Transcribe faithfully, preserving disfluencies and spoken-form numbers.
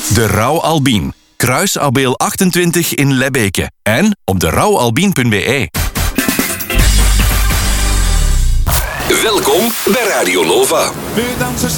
De Rauw Albien. Kruis Abeel achtentwintig in Lebbeke. En op de rauw albien punt b e. Welkom bij Radio Nova.